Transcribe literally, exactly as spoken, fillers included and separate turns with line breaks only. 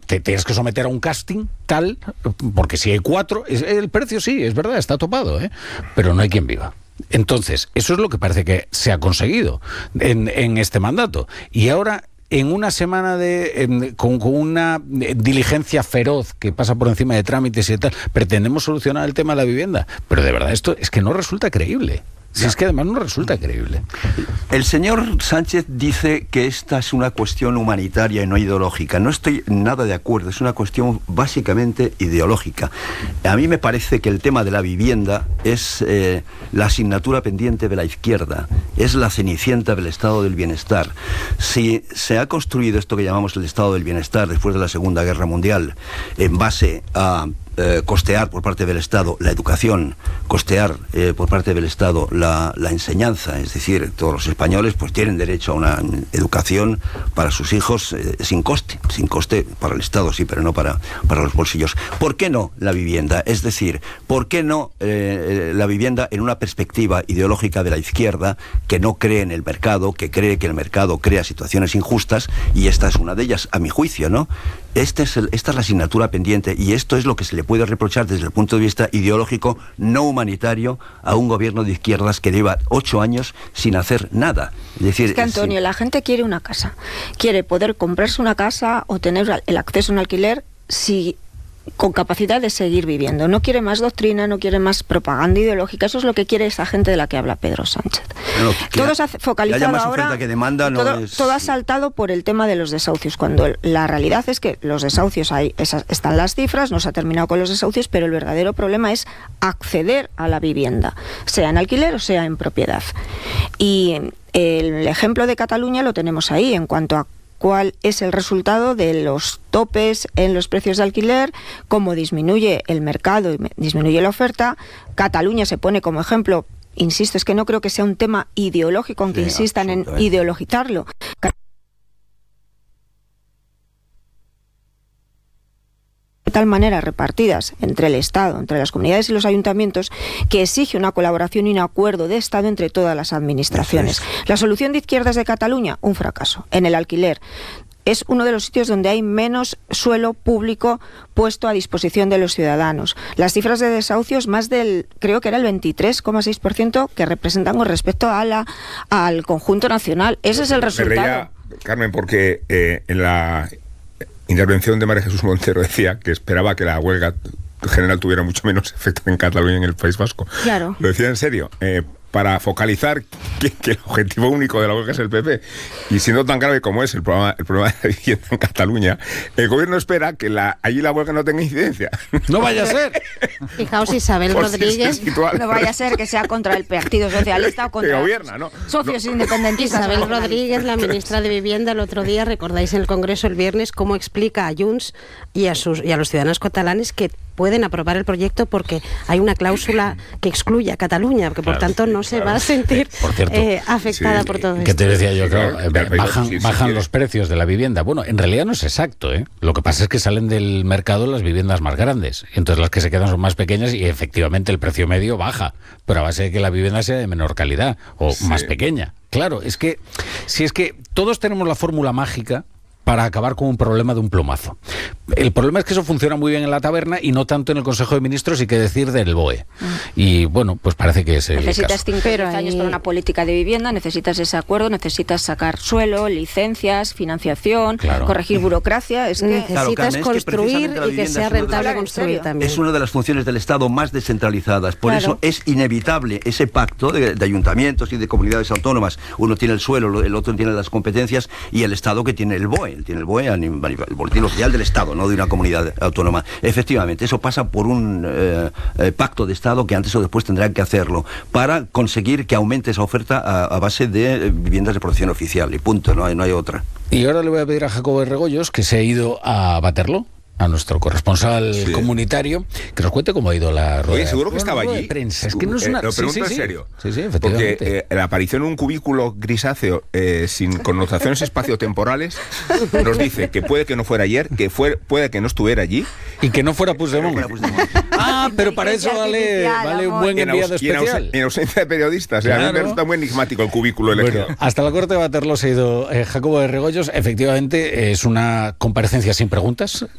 te tienes que someter a un casting tal, porque si hay cuatro, es, el precio sí, es verdad, está topado, ¿eh? Pero no hay quien viva. Entonces, eso es lo que parece que se ha conseguido en, en este mandato. Y ahora, en una semana de en, con, con una diligencia feroz que pasa por encima de trámites y tal, pretendemos solucionar el tema de la vivienda. Pero de verdad, esto es que no resulta creíble. Si es que además no resulta creíble.
El señor Sánchez dice que esta es una cuestión humanitaria y no ideológica. No estoy nada de acuerdo, es una cuestión básicamente ideológica. A mí me parece que el tema de la vivienda es eh, la asignatura pendiente de la izquierda, es la cenicienta del estado del bienestar. Si se ha construido esto que llamamos el estado del bienestar después de la Segunda Guerra Mundial en base a Eh, costear por parte del Estado la educación, costear eh, por parte del Estado la, la enseñanza, es decir, todos los españoles pues tienen derecho a una educación para sus hijos eh, sin coste, sin coste para el Estado sí, pero no para, para los bolsillos. ¿Por qué no la vivienda? Es decir, ¿por qué no eh, la vivienda en una perspectiva ideológica de la izquierda que no cree en el mercado, que cree que el mercado crea situaciones injustas, y esta es una de ellas, a mi juicio, ¿no? Este es el, esta es la asignatura pendiente, y esto es lo que se le puede reprochar desde el punto de vista ideológico, no humanitario, a un gobierno de izquierdas que lleva ocho años sin hacer nada. Es decir,
es que, Antonio, si... la gente quiere una casa, quiere poder comprarse una casa o tener el acceso a un alquiler si con capacidad de seguir viviendo. No quiere más doctrina, no quiere más propaganda ideológica. Eso es lo que quiere esa gente de la que habla Pedro Sánchez.
Bueno,
todo se ha focalizado ahora,
que demanda, no
todo,
es...
todo ha saltado por el tema de los desahucios, cuando la realidad es que los desahucios, hay, esas, están las cifras, no se ha terminado con los desahucios, pero el verdadero problema es acceder a la vivienda, sea en alquiler o sea en propiedad. Y el ejemplo de Cataluña lo tenemos ahí, en cuanto a cuál es el resultado de los topes en los precios de alquiler, cómo disminuye el mercado y disminuye la oferta. Cataluña se pone como ejemplo, insisto, es que no creo que sea un tema ideológico, aunque sí, insistan en ideologizarlo. De tal manera repartidas entre el Estado, entre las comunidades y los ayuntamientos, que exige una colaboración y un acuerdo de Estado entre todas las administraciones. La solución de izquierdas de Cataluña, un fracaso. En el alquiler, es uno de los sitios donde hay menos suelo público puesto a disposición de los ciudadanos. Las cifras de desahucios, más del, creo que era el veintitrés coma seis por ciento que representan con respecto a la, al conjunto nacional. Ese es el resultado.
Me reía, Carmen, porque eh, en la intervención de María Jesús Montero decía que esperaba que la huelga general tuviera mucho menos efecto en Cataluña y en el País Vasco.
Claro.
Lo decía en serio. Eh, para focalizar que, que el objetivo único de la huelga es el P P, y siendo tan grave como es el problema, el problema de la vivienda en Cataluña, el gobierno espera que la, allí la huelga no tenga incidencia.
¡No vaya a ser!
Fijaos, Isabel
Por
Rodríguez,
si situal,
no vaya a ser que sea contra el Partido Socialista o contra
que gobierna, ¿no?
socios no. independentistas.
Isabel Rodríguez, la ministra de Vivienda, el otro día, recordáis en el Congreso el viernes, cómo explica a Junts y a, sus, y a los ciudadanos catalanes que pueden aprobar el proyecto porque hay una cláusula que excluye a Cataluña, que por claro, tanto no sí, se claro. va a sentir por cierto, eh, afectada sí, por todo esto.
¿Qué te decía yo? Claro,
claro,
bajan,
sí, sí,
bajan
sí,
los sí. precios de la vivienda. Bueno, en realidad no es exacto, ¿eh? Lo que pasa es que salen del mercado las viviendas más grandes, entonces las que se quedan son más pequeñas y efectivamente el precio medio baja, pero a base de que la vivienda sea de menor calidad o sí. más pequeña. Claro, es que si es que todos tenemos la fórmula mágica para acabar con un problema de un plumazo. El problema es que eso funciona muy bien en la taberna y no tanto en el Consejo de Ministros y qué decir del B O E. Mm. Y bueno, pues parece que es el
necesitas
caso.
cinco años para una política de vivienda, necesitas ese acuerdo, necesitas sacar suelo, licencias, financiación, claro. corregir burocracia. Es que
necesitas claro, Carmen, construir es que y que sea rentable construir también.
Es una de las funciones del Estado más descentralizadas. Por claro. eso es inevitable ese pacto de, de ayuntamientos y de comunidades autónomas. Uno tiene el suelo, el otro tiene las competencias y el Estado que tiene el B O E. Tiene el B O E, el Boletín Oficial del Estado, no de una comunidad autónoma. Efectivamente, eso pasa por un eh, eh, pacto de Estado que antes o después tendrán que hacerlo para conseguir que aumente esa oferta a, a base de eh, viviendas de protección oficial. Y punto, no hay, no hay otra.
Y ahora le voy a pedir a Jacobo de Regoyos, que se ha ido a Waterloo, a nuestro corresponsal sí. comunitario, que nos cuente cómo ha ido la rueda.
Oye, seguro que estaba allí.
Prensa. Es que no es una...
eh, lo pregunto
sí, sí,
en serio.
Sí, sí, efectivamente.
Porque eh, la aparición en un cubículo grisáceo eh, sin connotaciones espaciotemporales nos dice que puede que no fuera ayer, que fue, puede que no estuviera allí.
Y que no fuera Puigdemont. Ah, pero para eso vale, vale un buen enviado especial.
Y en ausencia de periodistas. Claro. A mí me resulta muy enigmático el cubículo elegido.
Bueno, hasta la corte de Waterloo se ha ido eh, Jacobo de Regoyos. Efectivamente, es una comparecencia sin preguntas.